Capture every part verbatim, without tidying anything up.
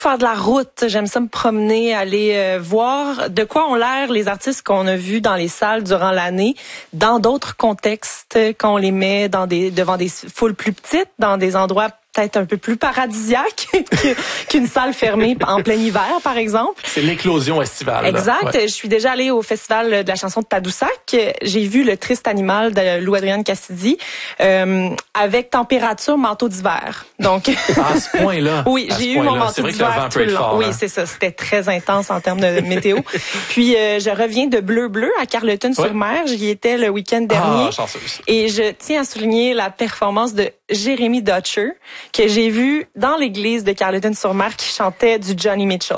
faire de la route, j'aime ça me promener, aller euh, voir de quoi ont l'air les artistes qu'on a vus dans les salles durant l'année, dans d'autres contextes, quand on les met dans des devant des foules plus petites, dans des endroits peut-être un peu plus paradisiaque qu'une salle fermée en plein hiver, par exemple. C'est l'éclosion estivale. Exact. Ouais. Je suis déjà allée au festival de la chanson de Tadoussac. J'ai vu Le Triste Animal de Lou-Adrienne Cassidy euh, avec température manteau d'hiver. Donc à ce point-là. Oui, j'ai eu mon manteau d'hiver tout le long. Fort, oui, hein? C'est ça. C'était très intense en termes de météo. Puis euh, je reviens de Bleu Bleu à Carleton-sur-Mer. J'y étais le week-end dernier. Ah, chanceuse. Et je tiens à souligner la performance de Jérémy Dutcher, que j'ai vu dans l'église de Carleton-sur-Mer qui chantait du Johnny Mitchell.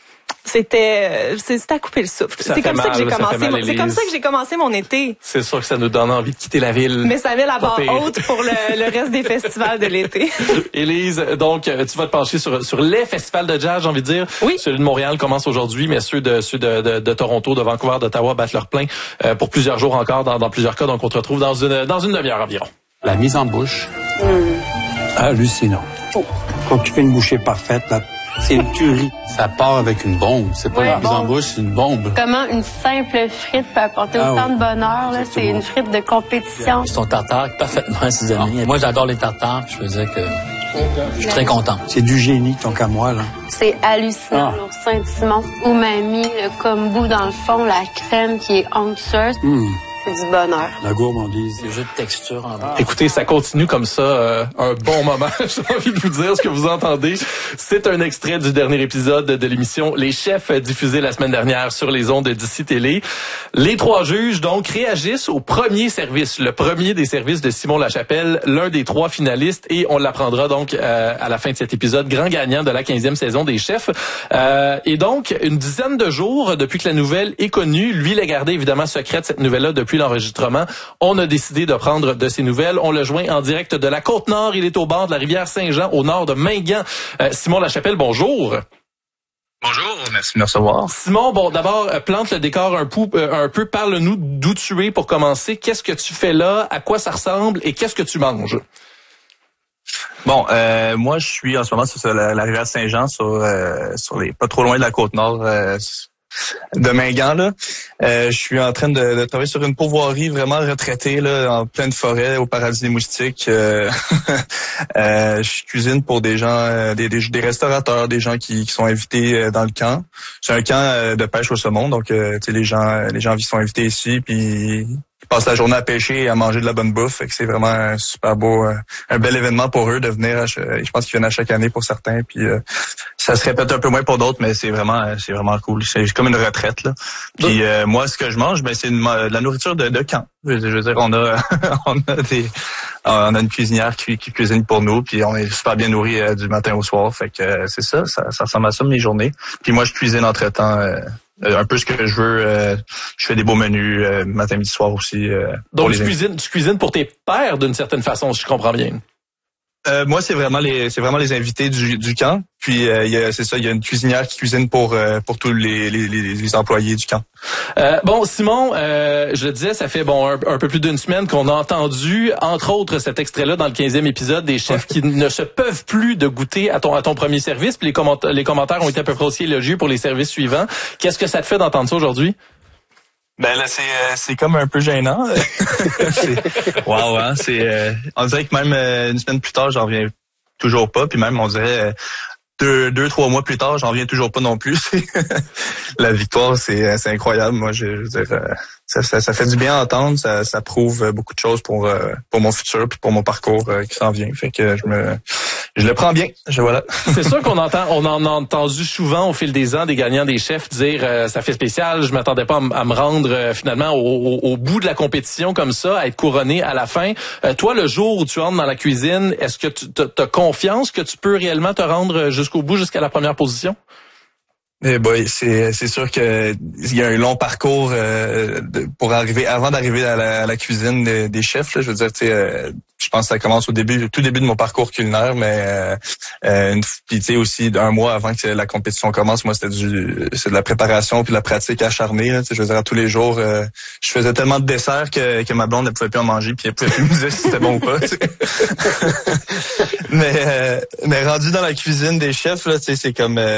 C'était c'était à couper le souffle. C'est comme mal, ça que j'ai commencé. C'est comme ça que j'ai commencé mon été. C'est sûr que ça nous donne envie de quitter la ville. Mais ça avait la barre haute pour le, le reste des festivals de l'été. Élise, donc tu vas te pencher sur sur les festivals de jazz, j'ai envie de dire. Oui. Celui de Montréal commence aujourd'hui, mais ceux de ceux de, de, de Toronto, de Vancouver, d'Ottawa battent leur plein euh, pour plusieurs jours encore dans, dans plusieurs cas. Donc on te retrouve dans une dans une demi-heure environ. La mise en bouche, mmh. hallucinant. Oh. Quand tu fais une bouchée parfaite, là, c'est une tuerie. Ça part avec une bombe. C'est pas ouais, une mise bon. en bouche, c'est une bombe. Comment une simple frite peut apporter ah, autant ouais. de bonheur. Là, c'est une frite de compétition. Son tartare parfaitement assaisonné. Moi, j'adore les tartares. Je veux dire que je suis très content. C'est du génie, tant qu'à moi, là. C'est hallucinant. Ah. Au Saint-Simon, umami, le kombu dans le fond, la crème qui est onctueuse. Mm. C'est du bonheur. La gourmandise. Le jeu de texture en bas. Écoutez, ça continue comme ça euh, un bon moment. J'ai envie de vous dire ce que vous entendez. C'est un extrait du dernier épisode de l'émission Les Chefs diffusé la semaine dernière sur les ondes d'ici Télé. Les trois juges donc réagissent au premier service, le premier des services de Simon Lachapelle, l'un des trois finalistes, et on l'apprendra donc euh, à la fin de cet épisode, grand gagnant de la quinzième saison des Chefs. Euh, et donc, une dizaine de jours depuis que la nouvelle est connue, lui l'a gardé évidemment secrète, cette nouvelle-là, depuis l'enregistrement. On a décidé de prendre de ses nouvelles. On le joint en direct de la Côte-Nord. Il est au bord de la rivière Saint-Jean, au nord de Mingan. Euh, Simon Lachapelle, bonjour. Bonjour, merci de me recevoir. Simon, bon, d'abord, plante le décor un peu, euh, un peu. Parle-nous d'où tu es pour commencer. Qu'est-ce que tu fais là? À quoi ça ressemble? Et qu'est-ce que tu manges? Bon, euh, moi, je suis en ce moment sur la, la rivière Saint-Jean, sur, euh, sur les, pas trop loin de la Côte-Nord, euh, de Mingan, là. Euh, je suis en train de, de travailler sur une pourvoirie vraiment retraitée, là, en pleine forêt, au paradis des moustiques. Euh, euh, je cuisine pour des gens, des, des, des restaurateurs, des gens qui, qui sont invités dans le camp. C'est un camp de pêche au saumon, donc euh, tu sais, les gens, les gens sont invités ici, puis ils passent la journée à pêcher et à manger de la bonne bouffe. Fait que c'est vraiment un super beau, un bel événement pour eux de venir. À, je pense qu'ils viennent à chaque année pour certains, puis euh, ça se répète un peu moins pour d'autres, mais c'est vraiment, c'est vraiment cool. C'est comme une retraite, là. Puis euh, moi, ce que je mange, ben c'est une, de la nourriture de, de camp. Je veux dire, on a, on a des, on a une cuisinière qui, qui cuisine pour nous, puis on est super bien nourris euh, du matin au soir. Fait que euh, c'est ça, ça, ça ressemble à ça mes journées. Puis moi, je cuisine entre-temps. Euh, un peu ce que je veux. Euh, je fais des beaux menus euh, matin, midi, soir aussi. Euh, Donc tu cuisines, tu cuisines pour tes pairs d'une certaine façon, si je comprends bien. Euh, moi, c'est vraiment les, c'est vraiment les invités du, du camp. Puis euh, il y a, c'est ça, il y a une cuisinière qui cuisine pour euh, pour tous les, les, les employés du camp. Euh, bon, Simon, euh, je le disais, ça fait bon un, un peu plus d'une semaine qu'on a entendu, entre autres, cet extrait-là dans le quinzième épisode des chefs qui ne se peuvent plus de goûter à ton à ton premier service. Puis les, comment, les commentaires ont été à peu près aussi élogieux pour les services suivants. Qu'est-ce que ça te fait d'entendre ça aujourd'hui? Ben là, c'est euh, c'est comme un peu gênant. Waouh, hein, c'est euh, on dirait que même euh, une semaine plus tard, j'en reviens toujours pas, puis même on dirait euh, deux deux trois mois plus tard, j'en reviens toujours pas non plus. La victoire, c'est c'est incroyable. Moi, je, je veux dire, euh, ça, ça ça fait du bien à entendre, ça ça prouve beaucoup de choses pour euh, pour mon futur puis pour mon parcours euh, qui s'en vient. Fait que je me je le prends bien. Je voilà. C'est sûr qu'on entend, on en a entendu souvent au fil des ans des gagnants des chefs dire euh, ça fait spécial. Je m'attendais pas à, m- à me rendre euh, finalement au, au, au bout de la compétition comme ça, à être couronné à la fin. Euh, toi, le jour où tu entres dans la cuisine, est-ce que tu as confiance que tu peux réellement te rendre jusqu'au bout, jusqu'à la première position? Eh boy, c'est c'est sûr que il y a un long parcours euh, de, pour arriver avant d'arriver à la, à la cuisine des, des chefs. Là, je veux dire, tu sais, euh, je pense que ça commence au début, au tout début de mon parcours culinaire, mais euh, euh, une, puis tu sais aussi un mois avant que la compétition commence, moi c'était du c'est de la préparation puis de la pratique acharnée. Là, tu sais, je veux dire, tous les jours, euh, je faisais tellement de desserts que que ma blonde ne pouvait plus en manger puis elle pouvait plus me dire si c'était bon ou pas. mais euh, mais rendu dans la cuisine des chefs là, tu sais, c'est comme euh,